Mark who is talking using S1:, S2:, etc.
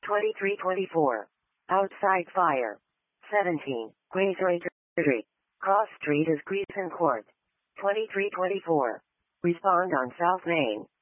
S1: 2324. Outside fire. 17. Queensway Street. Cross Street is Grayson Court. 2324. Respond on South Main.